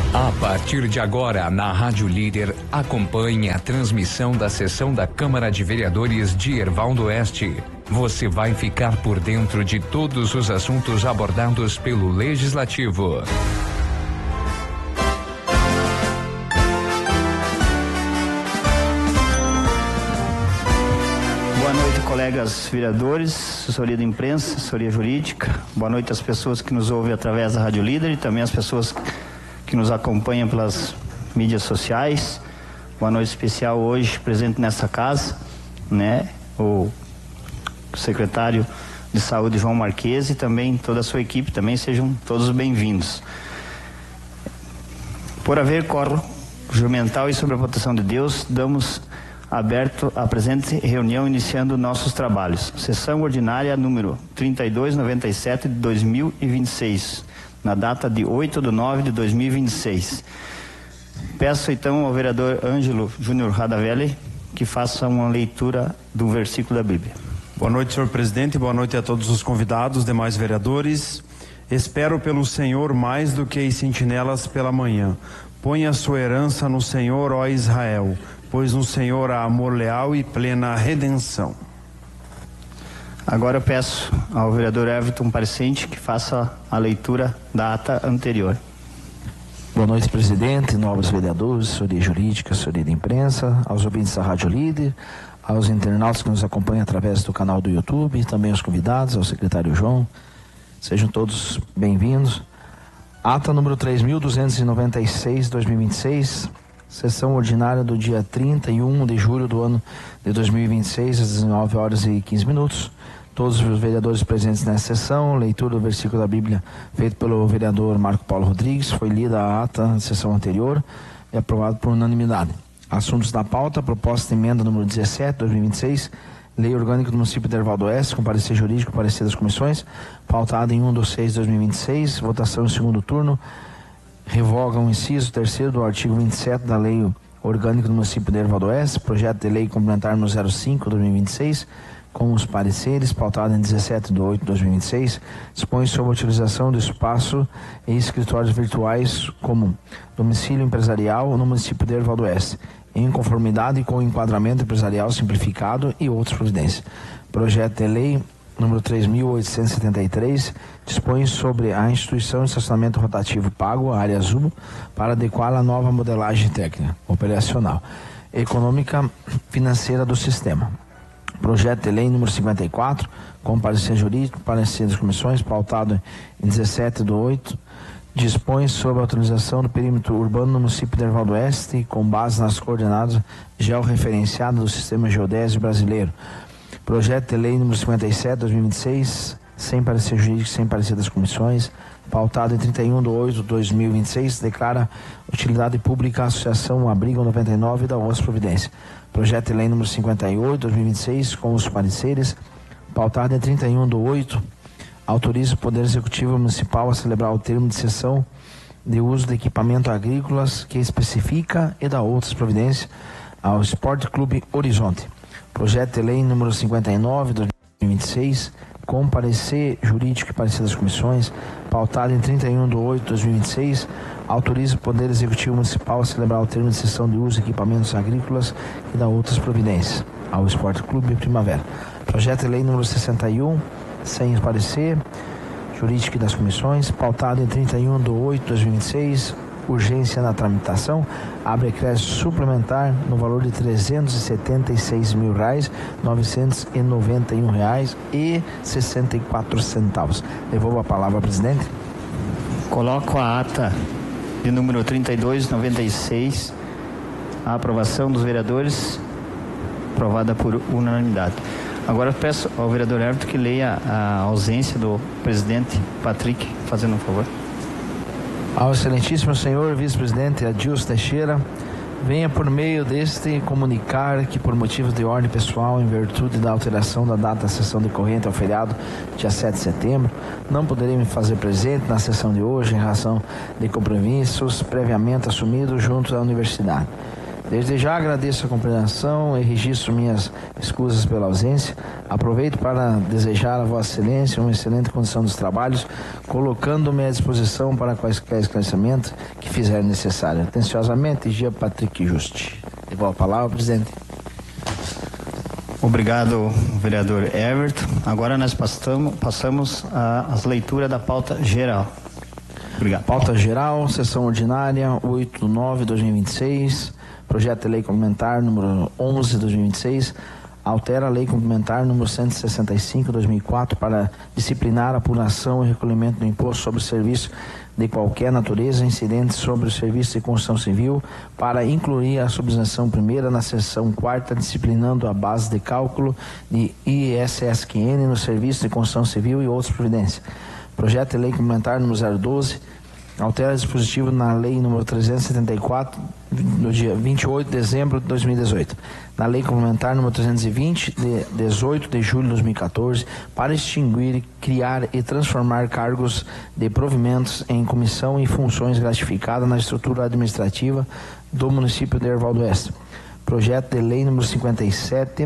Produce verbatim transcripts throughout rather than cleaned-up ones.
A partir de agora, na Rádio Líder, acompanhe a transmissão da sessão da Câmara de Vereadores de Erval do Oeste. Você vai ficar por dentro de todos os assuntos abordados pelo Legislativo. Boa noite, colegas vereadores, assessoria de imprensa, assessoria jurídica. Boa noite às pessoas que nos ouvem através da Rádio Líder e também às pessoas que nos acompanham pelas mídias sociais. Boa noite especial hoje, presente nessa casa, né? O secretário de Saúde, João Marques, e também toda a sua equipe, também sejam todos bem-vindos. Por haver quórum jumental e sobre a votação de Deus, damos aberto a presente reunião, iniciando nossos trabalhos. Sessão ordinária número trinta e dois noventa e sete de dois mil e vinte e seis, na data de oito de nove de dois mil e vinte e seis. Peço então ao vereador Ângelo Júnior Radavelli que faça uma leitura do versículo da Bíblia. Boa noite, senhor presidente, boa noite a todos os convidados, demais vereadores. Espero pelo Senhor mais do que as sentinelas pela manhã. Ponha a sua herança no Senhor, ó Israel, pois no Senhor há amor leal e plena redenção. Agora eu peço ao vereador Everton Parecente que faça a leitura da ata anterior. Boa noite, presidente, nobres vereadores, assessoria jurídica, assessoria de imprensa, aos ouvintes da Rádio Líder, aos internautas que nos acompanham através do canal do YouTube, também aos convidados, ao secretário João. Sejam todos bem-vindos. Ata número três mil duzentos e noventa e seis, dois mil e vinte e seis, sessão ordinária do dia trinta e um de julho do ano de dois mil e vinte e seis, às dezenove horas e quinze minutos. Todos os vereadores presentes nessa sessão, leitura do versículo da Bíblia feito pelo vereador Marco Paulo Rodrigues, foi lida a ata da sessão anterior e aprovado por unanimidade. Assuntos da pauta: proposta de emenda número dezessete, dois mil e vinte e seis, Lei Orgânica do Município de Erval do Oeste, com parecer jurídico, parecer das comissões, pautada em um de seis de dois mil e vinte e seis, votação em segundo turno, revoga o inciso terceiro do artigo vinte e sete da Lei Orgânica do Município de Erval do Oeste, projeto de lei complementar no zero cinco de dois mil e vinte e seis, com os pareceres, pautado em dezessete de oito de dois mil e vinte e seis, dispõe sobre a utilização do espaço e escritórios virtuais como domicílio empresarial no município de Erval do Oeste, em conformidade com o enquadramento empresarial simplificado e outras providências. Projeto de lei número três mil oitocentos e setenta e três dispõe sobre a instituição de estacionamento rotativo pago, a área azul, para adequá-la à nova modelagem técnica, operacional, econômica, financeira do sistema. Projeto de lei número cinquenta e quatro, com parecer jurídico, parecer das comissões, pautado em dezessete de oito, dispõe sobre a utilização do perímetro urbano no município de Erval do Oeste, com base nas coordenadas georreferenciadas do Sistema Geodésio Brasileiro. Projeto de lei número cinquenta e sete de dois mil e vinte e seis, sem parecer jurídico, sem parecer das comissões, pautado em trinta e um de oito de dois mil e vinte e seis, declara utilidade pública a Associação Abrigo noventa e nove da Outras Providências. Projeto de lei número cinquenta e oito de dois mil e vinte e seis, com os pareceres, pautado em trinta e um de oito, autoriza o Poder Executivo Municipal a celebrar o termo de cessão de uso de equipamento agrícolas que especifica e dá outras providências ao Esporte Clube Horizonte. Projeto de lei número cinquenta e nove de dois mil e vinte e seis, com parecer jurídico e parecer das comissões, pautado em trinta e um de oito de dois mil e vinte e seis, autoriza o Poder Executivo Municipal a celebrar o termo de cessão de uso de equipamentos agrícolas e dá outras providências ao Esporte Clube Primavera. Projeto de lei número sessenta e um, sem parecer jurídico e das comissões, pautado em trinta e um de oito de dois mil e vinte e seis, urgência na tramitação, abre crédito suplementar no valor de trezentos e setenta e seis mil reais, novecentos e noventa e um reais e sessenta e quatro centavos. Devolvo a palavra ao presidente. Coloco a ata de número trinta e dois noventa e seis, a aprovação dos vereadores, aprovada por unanimidade. Agora eu peço ao vereador Everton que leia a ausência do presidente Patrick, fazendo um favor. Ao excelentíssimo senhor vice-presidente Adilson Teixeira, venha por meio deste comunicar que, por motivos de ordem pessoal, em virtude da alteração da data da sessão decorrente ao feriado, dia sete de setembro, não poderei me fazer presente na sessão de hoje em razão de compromissos previamente assumidos junto à universidade. Desde já agradeço a compreensão e registro minhas escusas pela ausência. Aproveito para desejar a Vossa Excelência uma excelente condição dos trabalhos, colocando-me à disposição para quaisquer esclarecimentos que fizer necessário. Atenciosamente, Gia Patrick Justi. Devolvo a palavra, presidente. Obrigado, vereador Everton. Agora nós passamos, passamos às leituras da pauta geral. Obrigado. Pauta geral, sessão ordinária oito nove de dois mil e vinte e seis, projeto de lei complementar número onze de dois mil e vinte e seis, altera a lei complementar número cento e sessenta e cinco de dois mil e quatro para disciplinar a apuração e recolhimento do imposto sobre serviço de qualquer natureza incidente sobre o serviço de construção civil, para incluir a subseção primeira na seção quarta, disciplinando a base de cálculo de I S S Q N no serviço de construção civil e outras providências. Projeto de lei complementar número zero doze, altera dispositivo na lei número trezentos e setenta e quatro, no dia vinte e oito de dezembro de dois mil e dezoito. Na lei complementar número trezentos e vinte, de dezoito de julho de dois mil e quatorze, para extinguir, criar e transformar cargos de provimentos em comissão e funções gratificadas na estrutura administrativa do município de Herval do Oeste. Projeto de lei número cinquenta e sete,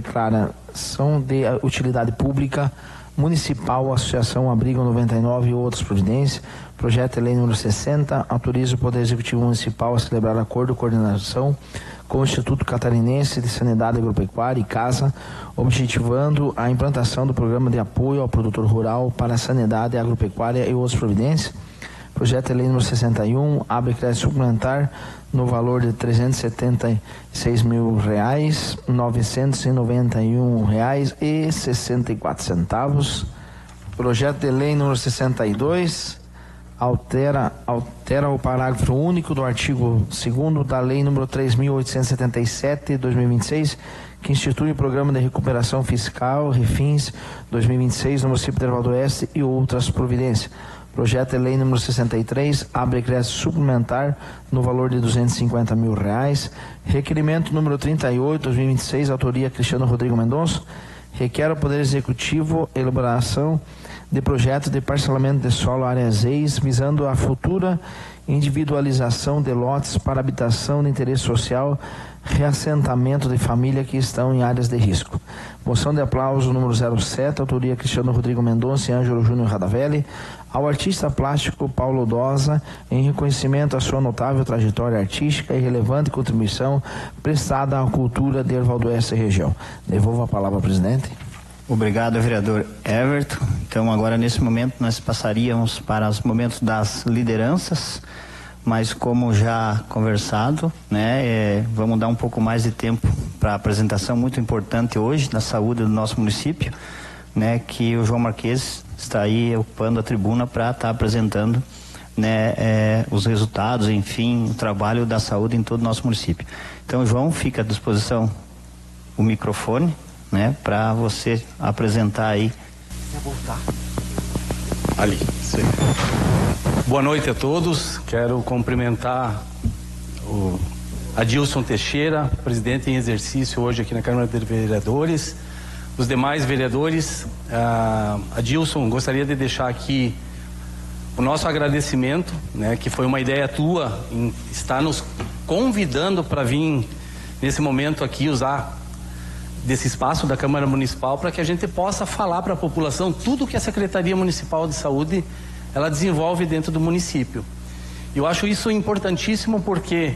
declaração de utilidade pública municipal, associação Abrigo noventa e nove e outras providências. Projeto de lei número sessenta, autoriza o Poder Executivo Municipal a celebrar acordo de coordenação com o Instituto Catarinense de Sanidade Agropecuária e Casa, objetivando a implantação do programa de apoio ao produtor rural para a sanidade agropecuária e outras providências. Projeto de lei número sessenta e um, abre crédito suplementar no valor de trezentos e setenta e seis mil reais, novecentos e noventa e um reais e sessenta e quatro centavos. Projeto de lei número sessenta e dois, altera, altera o parágrafo único do artigo segundo da lei número três mil oitocentos e setenta e sete de dois mil e vinte e seis, que institui o programa de recuperação fiscal Refins dois mil e vinte e seis no município de Herval do Oeste e outras providências. Projeto de lei número sessenta e três, abre crédito suplementar no valor de duzentos e cinquenta mil reais. Requerimento número trinta e oito, dois mil e vinte e seis, autoria Cristiano Rodrigo Mendonça, requer ao Poder Executivo elaboração de projeto de parcelamento de solo áreas ex, visando a futura individualização de lotes para habitação de interesse social, reassentamento de família que estão em áreas de risco. Moção de aplauso número zero sete, autoria Cristiano Rodrigo Mendonça e Ângelo Júnior Radavelli, ao artista plástico Paulo Dosa, em reconhecimento à sua notável trajetória artística e relevante contribuição prestada à cultura de Herval do Oeste e região. Devolvo a palavra ao presidente. Obrigado, vereador Everton. Então, agora, nesse momento, nós passaríamos para os momentos das lideranças, mas como já conversado, né, é, vamos dar um pouco mais de tempo para a apresentação muito importante hoje da saúde do nosso município, né, que o João Marques está aí ocupando a tribuna para estar tá apresentando, né, é, os resultados, enfim, o trabalho da saúde em todo o nosso município. Então, João, fica à disposição o microfone, né, para você apresentar aí. Vou voltar. Ali, sim. Boa noite a todos. Quero cumprimentar o Adilson Teixeira, presidente em exercício hoje aqui na Câmara de Vereadores, os demais vereadores. Uh, Adilson, gostaria de deixar aqui o nosso agradecimento, né, que foi uma ideia tua em estar nos convidando para vir nesse momento aqui usar desse espaço da Câmara Municipal para que a gente possa falar para a população tudo que a Secretaria Municipal de Saúde ela desenvolve dentro do município. Eu acho isso importantíssimo porque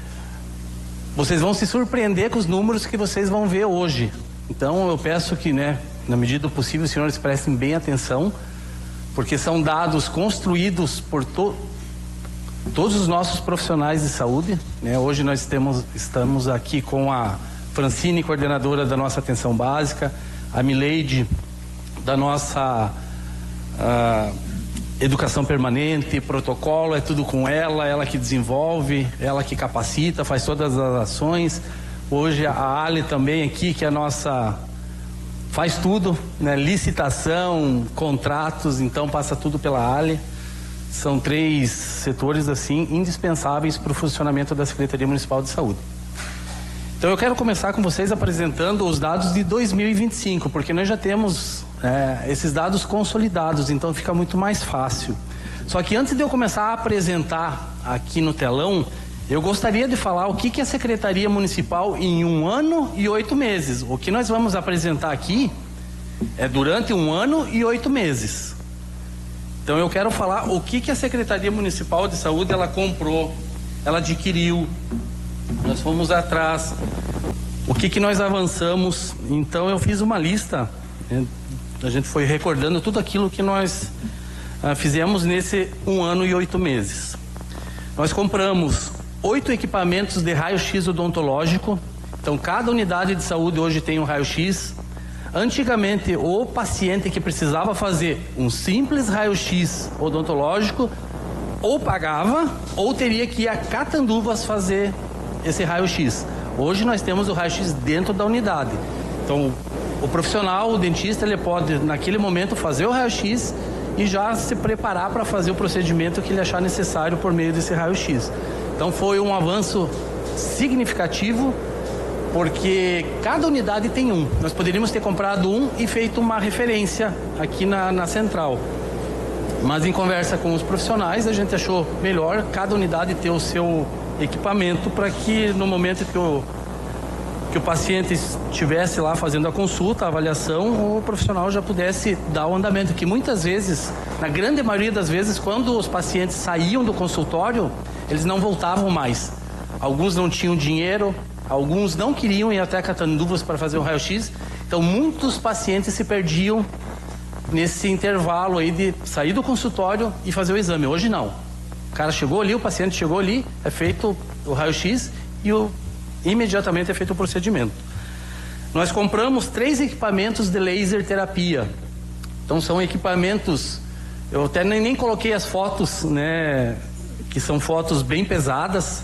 vocês vão se surpreender com os números que vocês vão ver hoje. Então eu peço que, né, na medida do possível, os senhores prestem bem atenção, porque são dados construídos por to todos os nossos profissionais de saúde, né? Hoje nós temos, estamos aqui com a Francine, coordenadora da nossa atenção básica, a Mileide, da nossa uh, educação permanente, protocolo, é tudo com ela, ela que desenvolve, ela que capacita, faz todas as ações. Hoje a Ali também aqui, que é a nossa, faz tudo, né? Licitação, contratos, então passa tudo pela Ali. São três setores assim indispensáveis para o funcionamento da Secretaria Municipal de Saúde. Então eu quero começar com vocês apresentando os dados de dois mil e vinte e cinco, porque nós já temos é, esses dados consolidados, então fica muito mais fácil. Só que antes de eu começar a apresentar aqui no telão, eu gostaria de falar o que, que a Secretaria Municipal em um ano e oito meses. O que nós vamos apresentar aqui é durante um ano e oito meses. Então eu quero falar o que, que a Secretaria Municipal de Saúde ela comprou, ela adquiriu, nós fomos atrás, o que, que nós avançamos. Então eu fiz uma lista, né? A gente foi recordando tudo aquilo que nós ah, fizemos nesse um ano e oito meses. Nós compramos oito equipamentos de raio-x odontológico. Então cada unidade de saúde hoje tem um raio-x. Antigamente o paciente que precisava fazer um simples raio-x odontológico ou pagava ou teria que ir a Catanduvas fazer esse raio-x. Hoje nós temos o raio-x dentro da unidade. Então o profissional, o dentista, ele pode naquele momento fazer o raio-x e já se preparar para fazer o procedimento que ele achar necessário por meio desse raio-x. Então foi um avanço significativo, porque cada unidade tem um. Nós poderíamos ter comprado um e feito uma referência aqui na, na central. Mas em conversa com os profissionais, a gente achou melhor cada unidade ter o seu equipamento para que no momento que o, que o paciente estivesse lá fazendo a consulta, a avaliação, o profissional já pudesse dar o andamento. Que muitas vezes, na grande maioria das vezes, quando os pacientes saíam do consultório, eles não voltavam mais. Alguns não tinham dinheiro, alguns não queriam ir até Catanduvas para fazer o raio-x. Então muitos pacientes se perdiam nesse intervalo aí de sair do consultório e fazer o exame. Hoje não. O cara chegou ali, o paciente chegou ali, é feito o raio-x e o, imediatamente é feito o procedimento. Nós compramos três equipamentos de laser terapia. Então são equipamentos, eu até nem, nem coloquei as fotos, né, que são fotos bem pesadas,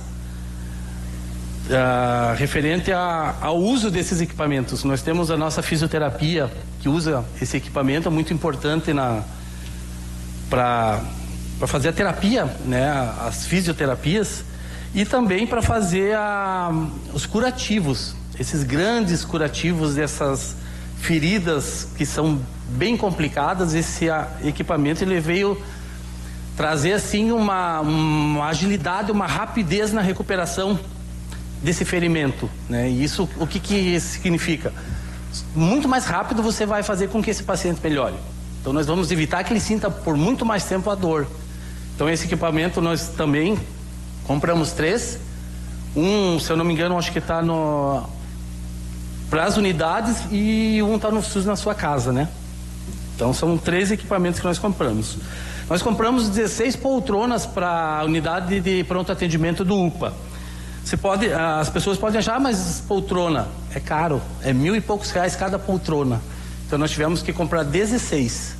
uh, referente a, ao uso desses equipamentos. Nós temos a nossa fisioterapia que usa esse equipamento, é muito importante na para para fazer a terapia, né, as fisioterapias, e também para fazer a, os curativos, esses grandes curativos dessas feridas que são bem complicadas. Esse a, equipamento ele veio trazer assim uma, uma agilidade, uma rapidez na recuperação desse ferimento, né? E isso, o que que significa? Muito mais rápido você vai fazer com que esse paciente melhore. Então nós vamos evitar que ele sinta por muito mais tempo a dor. Então esse equipamento nós também compramos três. Um, se eu não me engano, acho que está no para as unidades e um está no SUS na sua casa, né? Então são três equipamentos que nós compramos. Nós compramos dezesseis poltronas para a unidade de pronto atendimento do U P A. Você pode, as pessoas podem achar, ah, mas poltrona é caro, é mil e poucos reais cada poltrona. Então nós tivemos que comprar dezesseis.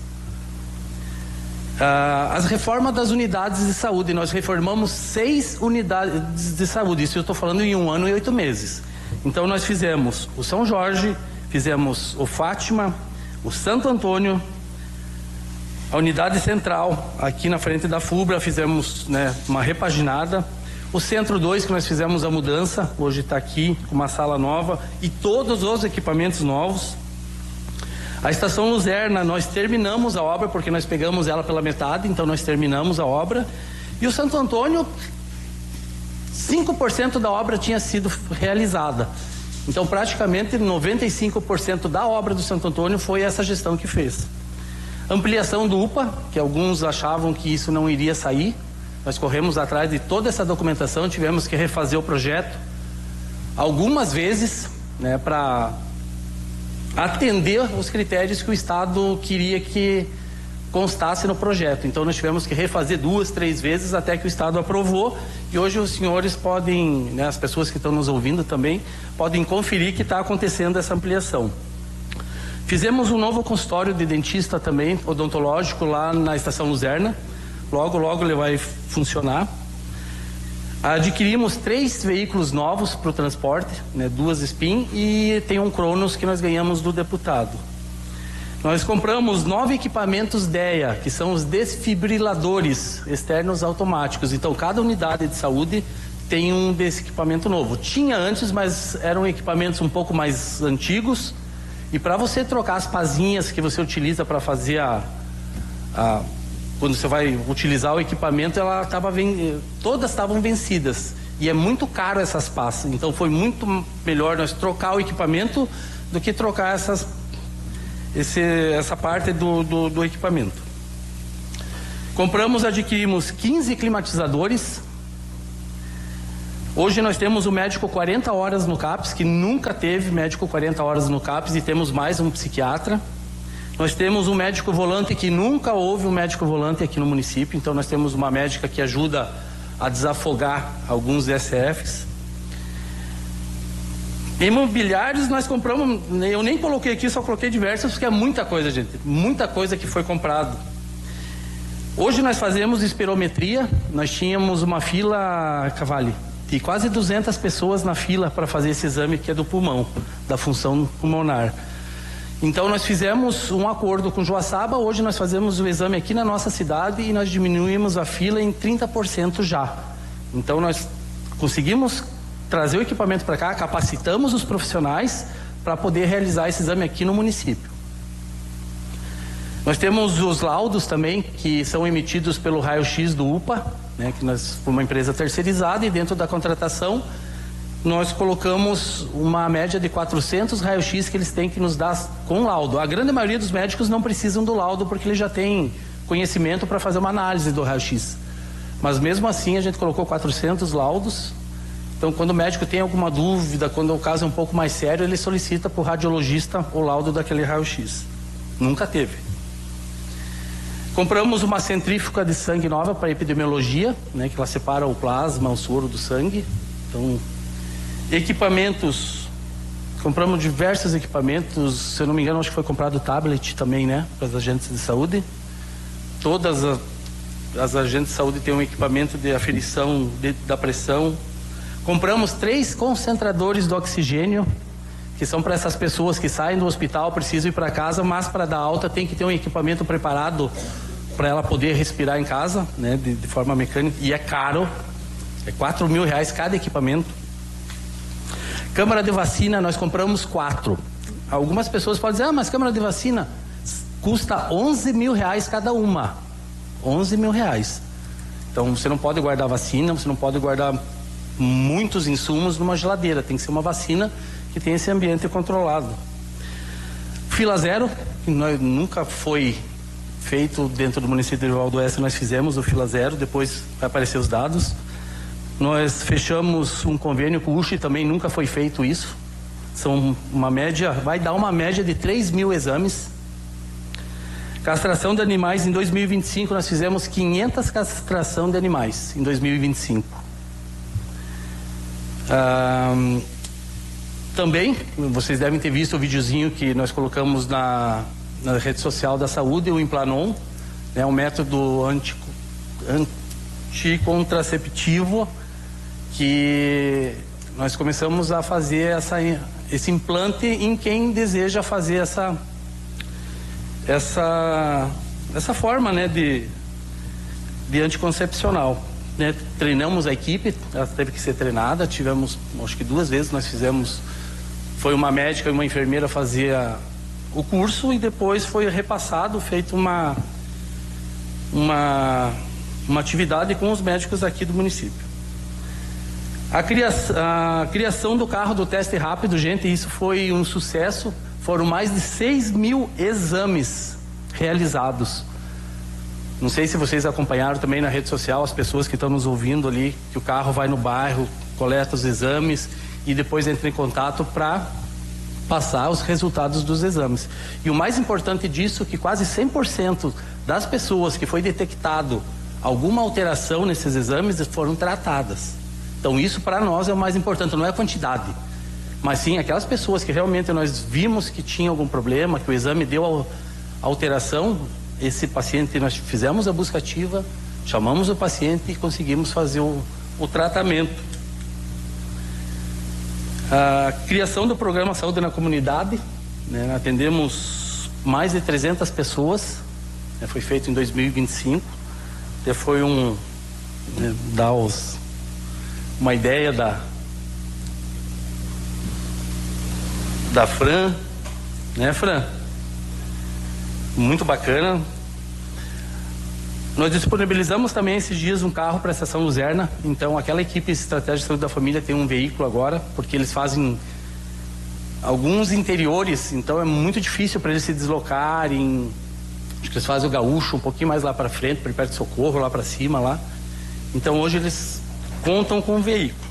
Ah, as reformas das unidades de saúde, nós reformamos seis unidades de saúde, isso eu estou falando em um ano e oito meses. Então nós fizemos o São Jorge, fizemos o Fátima, o Santo Antônio, a unidade central, aqui na frente da FUBRA, fizemos, né, uma repaginada. O Centro dois, que nós fizemos a mudança, hoje está aqui com uma sala nova e todos os equipamentos novos. A Estação Luzerna, nós terminamos a obra, porque nós pegamos ela pela metade, então nós terminamos a obra. E o Santo Antônio, cinco por cento da obra tinha sido realizada. Então praticamente noventa e cinco por cento da obra do Santo Antônio foi essa gestão que fez. Ampliação do U P A, que alguns achavam que isso não iria sair. Nós corremos atrás de toda essa documentação, tivemos que refazer o projeto algumas vezes, né, para atender os critérios que o Estado queria que constasse no projeto. Então nós tivemos que refazer duas, três vezes até que o Estado aprovou, e hoje os senhores podem, né, as pessoas que estão nos ouvindo também, podem conferir que está acontecendo essa ampliação. Fizemos um novo consultório de dentista também, odontológico, lá na Estação Luzerna. Logo, logo ele vai funcionar. Adquirimos três veículos novos para o transporte, né, duas S P I N e tem um Cronos que nós ganhamos do deputado. Nós compramos nove equipamentos D E A, que são os desfibriladores externos automáticos. Então, cada unidade de saúde tem um desse equipamento novo. Tinha antes, mas eram equipamentos um pouco mais antigos. E para você trocar as pazinhas que você utiliza para fazer a, a... quando você vai utilizar o equipamento, ela tava ven... todas estavam vencidas. e é muito caro essas pás. Então foi muito melhor nós trocar o equipamento do que trocar essas, esse, essa parte do, do, do equipamento. Compramos, adquirimos quinze climatizadores. Hoje nós temos o médico quarenta horas no CAPS, que nunca teve médico quarenta horas no CAPS, e temos mais um psiquiatra. Nós temos um médico volante, que nunca houve um médico volante aqui no município, então nós temos uma médica que ajuda a desafogar alguns D S Fs. Imobiliários nós compramos, eu nem coloquei aqui, só coloquei diversos, porque é muita coisa, gente, muita coisa que foi comprado. Hoje nós fazemos espirometria, nós tínhamos uma fila, Cavalli, de quase duzentas pessoas na fila para fazer esse exame, que é do pulmão, da função pulmonar. Então nós fizemos um acordo com Joaçaba, hoje nós fazemos o exame aqui na nossa cidade e nós diminuímos a fila em trinta por cento já. Então nós conseguimos trazer o equipamento para cá, capacitamos os profissionais para poder realizar esse exame aqui no município. Nós temos os laudos também, que são emitidos pelo raio-x do U P A, né, que nós somos uma empresa terceirizada, e dentro da contratação nós colocamos uma média de quatrocentos raio-x que eles têm que nos dar com laudo. A grande maioria dos médicos não precisam do laudo porque eles já têm conhecimento para fazer uma análise do raio-x. Mas mesmo assim a gente colocou quatrocentos laudos. Então quando o médico tem alguma dúvida, quando o caso é um pouco mais sério, ele solicita para o radiologista o laudo daquele raio-x. Nunca teve. Compramos uma centrífuga de sangue nova para epidemiologia, né, que ela separa o plasma, o soro do sangue. Então, equipamentos, compramos diversos equipamentos, se eu não me engano, acho que foi comprado tablet também, né, para as agentes de saúde. Todas as, as agentes de saúde têm um equipamento de aferição de, da pressão. Compramos três concentradores de oxigênio, que são para essas pessoas que saem do hospital, precisam ir para casa, mas para dar alta tem que ter um equipamento preparado para ela poder respirar em casa, né, de, de forma mecânica, e é caro, é quatro mil reais cada equipamento. Câmara de vacina, nós compramos quatro. Algumas pessoas podem dizer, ah, mas câmara de vacina custa onze mil reais cada uma. onze mil reais. Então você não pode guardar vacina, você não pode guardar muitos insumos numa geladeira, tem que ser uma vacina que tem esse ambiente controlado. Fila zero, que nós, nunca foi feito dentro do município de Erval do Oeste, nós fizemos o fila zero, depois vai aparecer os dados. Nós fechamos um convênio com o U S H, também nunca foi feito isso. São uma média, vai dar uma média de três mil exames. Castração de animais, em dois mil e vinte e cinco nós fizemos quinhentas castração de animais, em dois mil e vinte e cinco. Ah, também, vocês devem ter visto o videozinho que nós colocamos na, na rede social da saúde, o Implanon, né, um método anti, anticontraceptivo, que nós começamos a fazer essa, esse implante em quem deseja fazer essa, essa, essa forma, né, de, de anticoncepcional. Né? Treinamos a equipe, ela teve que ser treinada, tivemos, acho que duas vezes nós fizemos, foi uma médica e uma enfermeira fazer o curso e depois foi repassado, feito uma, uma, uma atividade com os médicos aqui do município. A criação, a criação do carro do teste rápido, gente, isso foi um sucesso, foram mais de seis mil exames realizados. Não sei se vocês acompanharam também na rede social, as pessoas que estão nos ouvindo ali, que o carro vai no bairro, coleta os exames e depois entra em contato para passar os resultados dos exames. E o mais importante disso é que quase cem por cento das pessoas que foi detectado alguma alteração nesses exames foram tratadas. Então isso para nós é o mais importante, não é a quantidade, mas sim aquelas pessoas que realmente nós vimos que tinha algum problema, que o exame deu alteração. Esse paciente, nós fizemos a busca ativa, chamamos o paciente e conseguimos fazer o, o tratamento. A criação do programa Saúde na Comunidade, né, atendemos mais de trezentas pessoas, né, foi feito em dois mil e vinte e cinco, foi um, né, dar os, uma ideia da, da Fran, né, Fran? Muito bacana. Nós disponibilizamos também esses dias um carro para a Estação Luzerna, então aquela equipe Estratégia de Saúde da Família tem um veículo agora, porque eles fazem alguns interiores, então é muito difícil para eles se deslocarem. Acho que eles fazem o Gaúcho um pouquinho mais lá para frente, perto de Socorro, lá para cima lá. Então hoje eles contam com um veículo.